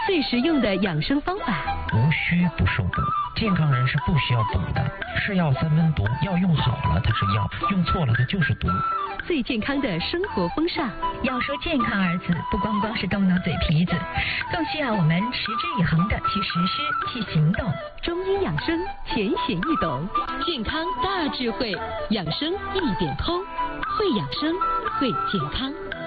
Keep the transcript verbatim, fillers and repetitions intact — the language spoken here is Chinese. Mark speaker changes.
Speaker 1: 最实用的养生方法。
Speaker 2: 无需不受补，健康人是不需要补的。是药三分毒，药用好了它是药，用错了它就是毒。
Speaker 1: 最健康的生活风尚。
Speaker 3: 要说健康二字，不光光是动动嘴皮子，更需要我们持之以恒的去实施、去行动。
Speaker 1: 中医养生浅显易懂，健康大智慧，养生一点通，会养生，会健康。